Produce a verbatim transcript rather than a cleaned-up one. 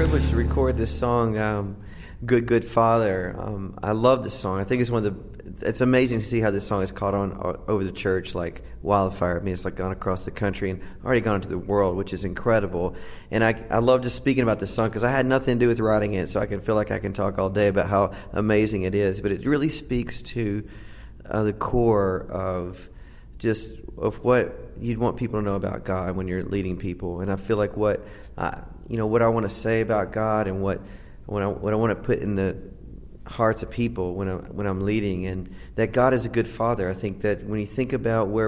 privilege to record this song, um, Good, Good Father. Um, I love this song. I think it's one of the, it's amazing to see how this song has caught on o- over the church like wildfire. I mean, it's like gone across the country and already gone into the world, which is incredible. And I, I love just speaking about this song because I had nothing to do with writing it, so I can feel like I can talk all day about how amazing it is. But it really speaks to uh, the core of just of what you'd want people to know about God when you're leading people. And I feel like what I, you know, what I want to say about God and what what I, what I want to put in the hearts of people when I when I'm leading, and that God is a good Father. I think that when you think about where